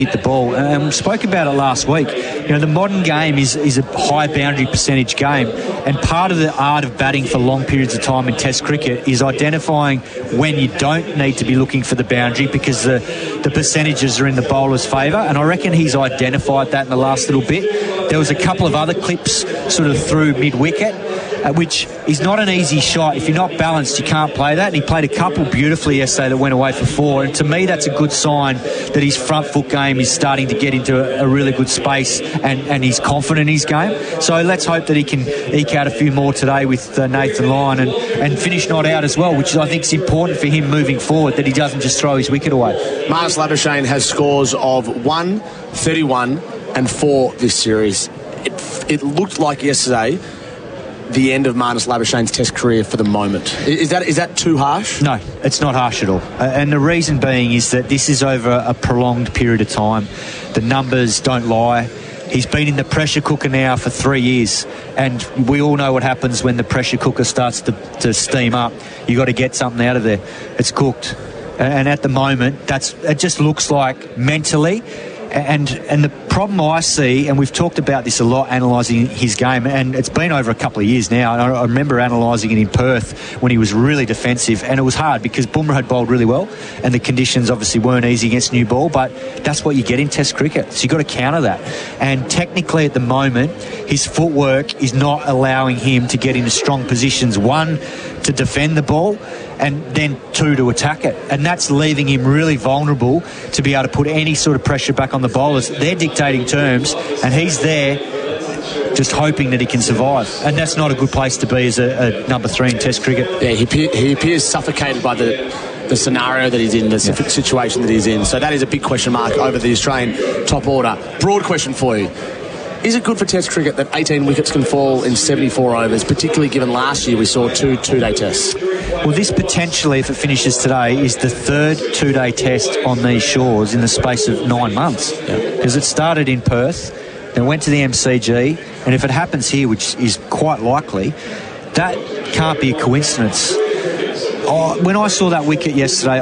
hit the ball. We spoke about it last week. You know, the modern game is a high boundary percentage game, and part of the art of batting for long periods of time in Test cricket is identifying when you don't need to be looking for the boundary because the percentages are in the bowler's favour, and I reckon he's identified that in the last little bit. There was a couple of other clips sort of through mid-wicket, which is not an easy shot. If you're not balanced, you can't play that. And he played a couple beautifully yesterday that went away for 4. And to me, that's a good sign that his front foot game is starting to get into a really good space and he's confident in his game. So let's hope that he can eke out a few more today with Nathan Lyon and finish not out as well, which I think is important for him moving forward, that he doesn't just throw his wicket away. Marnus Labuschagne has scores of 1, 31 and 4 this series. It looked like yesterday the end of Marnus Labuschagne's Test career for the moment. Is that too harsh? No, it's not harsh at all. And the reason being is that this is over a prolonged period of time. The numbers don't lie. He's been in the pressure cooker now for 3 years, and we all know what happens when the pressure cooker starts to steam up. You've got to get something out of there. It's cooked. And at the moment, it just looks like mentally. And the problem I see, and we've talked about this a lot, analysing his game, and it's been over a couple of years now, and I remember analysing it in Perth when he was really defensive, and it was hard because Bumrah had bowled really well, and the conditions obviously weren't easy against new ball, but that's what you get in Test cricket, so you've got to counter that. And technically at the moment, his footwork is not allowing him to get into strong positions, 1, to defend the ball, and then 2, to attack it. And that's leaving him really vulnerable to be able to put any sort of pressure back on the bowlers. They're dictating terms, and he's there just hoping that he can survive. And that's not a good place to be as a number 3 in Test cricket. Yeah, he appears suffocated by the scenario that he's in, the situation that he's in. So that is a big question mark over the Australian top order. Broad question for you. Is it good for Test cricket that 18 wickets can fall in 74 overs, particularly given last year we saw 2 two-day tests? Well, this potentially, if it finishes today, is the 3rd 2-day test on these shores in the space of 9 months. Because it started in Perth, then went to the MCG, and if it happens here, which is quite likely, that can't be a coincidence. When I saw that wicket yesterday,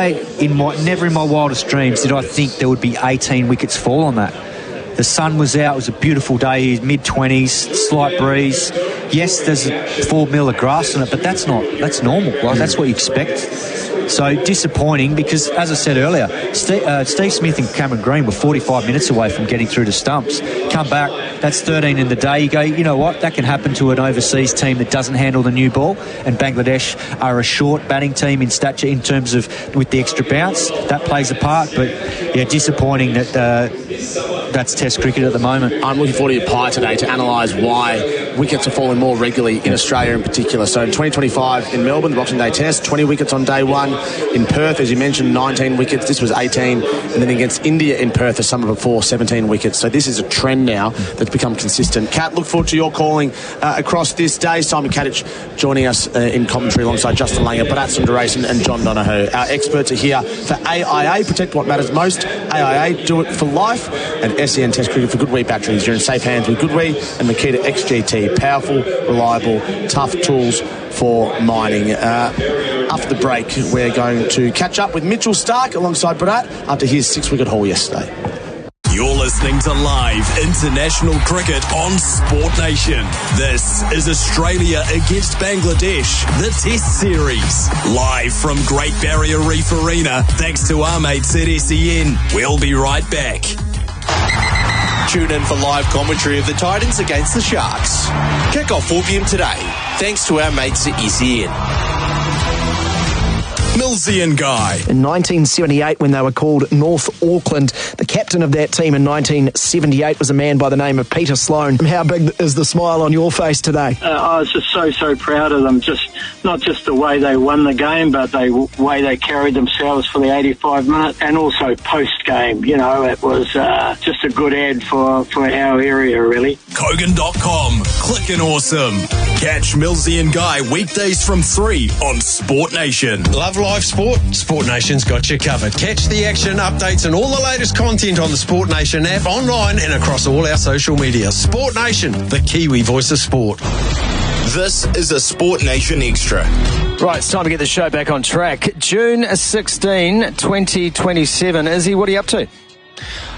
never in my wildest dreams did I think there would be 18 wickets fall on that. The sun was out. It was a beautiful day, mid-20s, slight breeze. Yes, there's 4 mil of grass on it, but that's normal. Right? That's what you expect. So disappointing because, as I said earlier, Steve Smith and Cameron Green were 45 minutes away from getting through to stumps. Come back, that's 13 in the day. You go, you know what, that can happen to an overseas team that doesn't handle the new ball, and Bangladesh are a short batting team in stature in terms of with the extra bounce. That plays a part, but yeah, disappointing that that's Test cricket at the moment. I'm looking forward to your pie today to analyse why wickets are falling more regularly in Australia in particular. So in 2025 in Melbourne, the Boxing Day Test, 20 wickets on day 1. In Perth, as you mentioned, 19 wickets. This was 18. And then against India in Perth the summer before, 17 wickets. So this is a trend now that's become consistent. Kat, look forward to your calling across this day. Simon Kadich joining us in commentary alongside Justin Langer, Bharat Sundaresan and John Donohoe. Our experts are here for AIA, protect what matters most. AIA, do it for life. And SEN Test cricket for Goodwee batteries. You're in safe hands with Goodwee and Makita XGT. Powerful, reliable, tough tools for mining. After the break, we're going to catch up with Mitchell Starc alongside Bharat after his 6-wicket haul yesterday. You're listening to live international cricket on Sport Nation. This is Australia against Bangladesh, the Test Series. Live from Great Barrier Reef Arena, thanks to our mates at SEN. We'll be right back. Tune in for live commentary of the Titans against the Sharks. Kick off 4 p.m. today, thanks to our mates at SEN. Millsy and Guy. In 1978, when they were called North Auckland, the captain of that team in 1978 was a man by the name of Peter Sloan. How big is the smile on your face today? I was just so proud of them. Just not just the way they won the game, but the way they carried themselves for the 85 minutes, and also post-game. You know, it was just a good ad for our area, really. Kogan.com. Clickin' awesome. Catch Millsy and Guy weekdays from 3 on Sport Nation. Love live sport? Sport Nation's got you covered. Catch the action, updates and all the latest content on the Sport Nation app, online and across all our social media. Sport Nation, the Kiwi voice of sport. This is a Sport Nation Extra. Right, it's time to get the show back on track. June 16, 2027. Izzy, what are you up to?